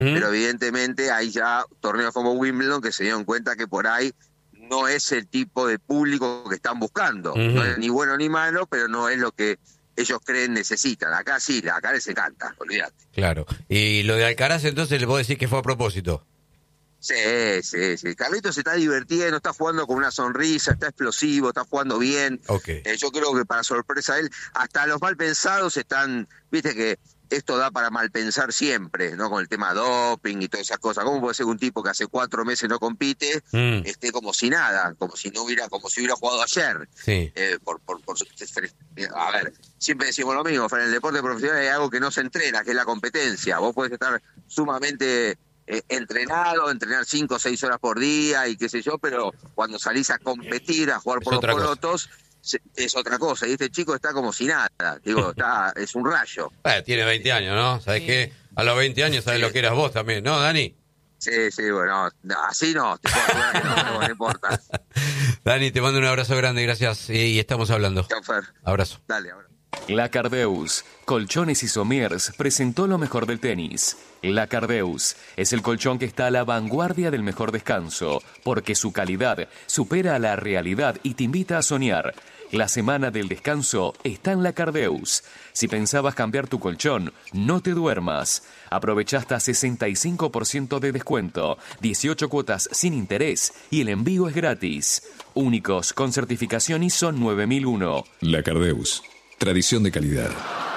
pero evidentemente hay ya torneos como Wimbledon que se dieron cuenta que por ahí no es el tipo de público que están buscando. No es ni bueno ni malo, pero no es lo que ellos creen necesitan. Acá sí, acá les encanta, olvídate. Claro. Y lo de Alcaraz, entonces, le puedo decir que fue a propósito. Sí, sí, sí. Carlitos se está divirtiendo, está jugando con una sonrisa, está explosivo, está jugando bien. Ok. Yo creo que para sorpresa de él, hasta los mal pensados están, viste que esto da para mal pensar siempre, ¿no? Con el tema doping y todas esas cosas. ¿Cómo puede ser un tipo que hace 4 meses no compite, esté como si nada, como si hubiera jugado ayer? Sí. A ver, siempre decimos lo mismo, en el deporte profesional hay algo que no se entrena, que es la competencia. Vos podés estar sumamente entrenar 5 o 6 horas por día y qué sé yo, pero cuando salís a competir, a jugar Es por los otra cosa. porotos, es otra cosa. Y este chico está como si nada, digo, es un rayo. Tiene 20 años, ¿no? ¿Sabes qué? A los 20 años sabes lo que eras vos también, ¿no, Dani? Sí, sí, bueno, así no, te puedo asegurar que no, pero no importa. Dani, te mando un abrazo grande, gracias. Y estamos hablando. Chau, Fer. Abrazo. Dale, ahora. La Cardeus, Colchones y Somiers presentó lo mejor del tenis. La Cardeus es el colchón que está a la vanguardia del mejor descanso, porque su calidad supera a la realidad y te invita a soñar. La semana del descanso está en La Cardeus. Si pensabas cambiar tu colchón, no te duermas. Aprovecha hasta 65% de descuento, 18 cuotas sin interés y el envío es gratis. Únicos con certificación ISO 9001. La Cardeus. Tradición de calidad.